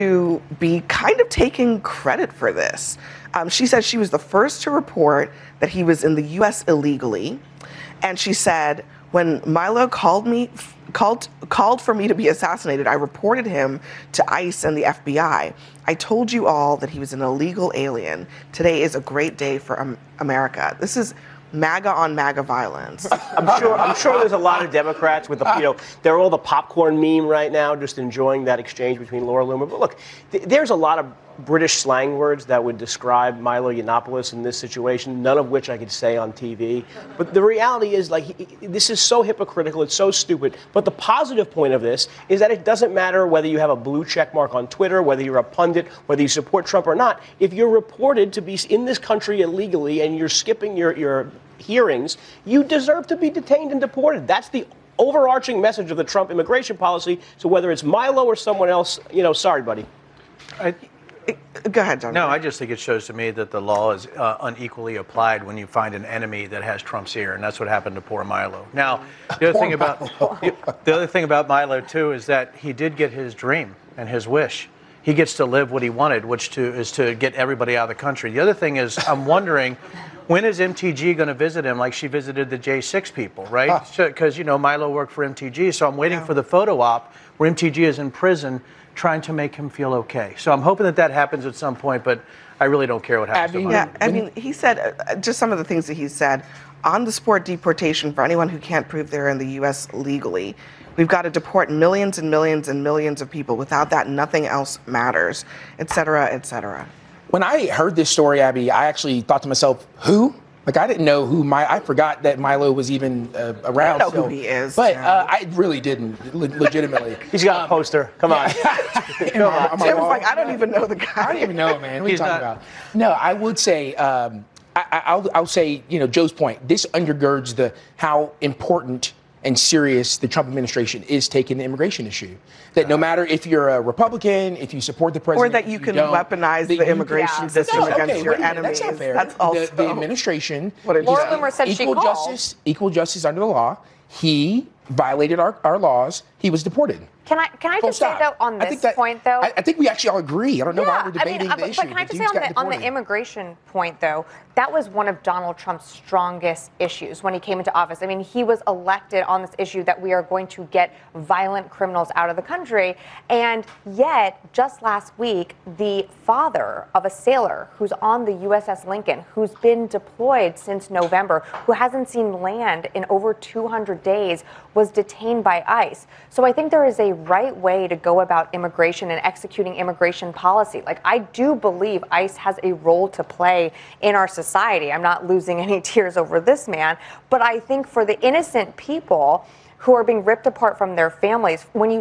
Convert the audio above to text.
to be kind of taking credit for this. She said she was the first to report that he was in the U.S. illegally. And she said, when Milo called for me to be assassinated, I reported him to ICE and the FBI. I told you all that he was an illegal alien. Today is a great day for America. This is MAGA on MAGA violence. I'm sure there's a lot of Democrats with the, they're all the popcorn meme right now, just enjoying that exchange between Laura Loomer. But look, there's a lot of British slang words that would describe Milo Yiannopoulos in this situation, none of which I could say on TV. But the reality is, this is so hypocritical, it's so stupid. But the positive point of this is that it doesn't matter whether you have a blue check mark on Twitter, whether you're a pundit, whether you support Trump or not. If you're reported to be in this country illegally and you're skipping your hearings, you deserve to be detained and deported. That's the overarching message of the Trump immigration policy. So whether it's Milo or someone else, sorry, buddy. Go ahead, John. No, I just think it shows to me that the law is unequally applied when you find an enemy that has Trump's ear, and that's what happened to poor Milo. Now, the other thing about Milo too is that he did get his dream and his wish. He gets to live what he wanted, which is to get everybody out of the country. The other thing is, I'm wondering, when is MTG going to visit him like she visited the J6 people, right? Because, Milo worked for MTG, so I'm waiting for the photo op where MTG is in prison trying to make him feel okay. So I'm hoping that happens at some point, but I really don't care what happens to Milo. Yeah, he said, just some of the things that he said, on the sport deportation for anyone who can't prove they're in the U.S. legally, we've got to deport millions and millions and millions of people. Without that, nothing else matters, et cetera, et cetera. When I heard this story, Abby, I actually thought to myself, who? I didn't know I forgot that Milo was even around. I don't know who he is. But I really didn't, legitimately. He's got a poster. Come on. Tim was like, I don't even know the guy. I don't even know, man. What are you talking about? No, I would say, I'll say, Joe's point. This undergirds how important and serious the Trump administration is taking the immigration issue. That no matter if you're a Republican, if you support the president, or that you can weaponize the immigration system against your enemies. That's not fair. That's also the administration. Laura Loomer said she called. Equal justice under the law. He violated our laws. He was deported. Can I just say, though, on this point, though? I think we actually all agree. I don't know why we're debating the issue. But can I just say on the immigration point, though, that was one of Donald Trump's strongest issues when he came into office. I mean, he was elected on this issue that we are going to get violent criminals out of the country. And yet, just last week, the father of a sailor who's on the USS Lincoln, who's been deployed since November, who hasn't seen land in over 200 days, was detained by ICE. So I think there is a right way to go about immigration and executing immigration policy. I do believe ICE has a role to play in our society. I'm not losing any tears over this man, but I think for the innocent people who are being ripped apart from their families, when you